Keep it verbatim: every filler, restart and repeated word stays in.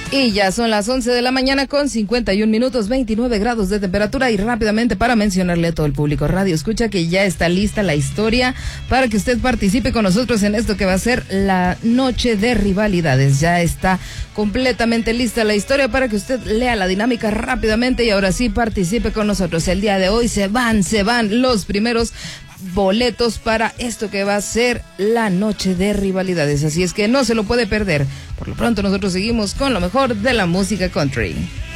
Y ya son las once de la mañana con cincuenta y un minutos, veintinueve grados de temperatura. Y rápidamente para mencionarle a todo el público radio escucha que ya está lista la historia para que usted participe con nosotros en esto que va a ser la noche de rivalidades. Ya está completamente lista la historia para que usted lea la dinámica rápidamente y ahora sí participe con nosotros. El día de hoy se van, se van los primeros boletos para esto que va a ser la noche de rivalidades, así es que no se lo puede perder. Por lo pronto nosotros seguimos con lo mejor de la música country.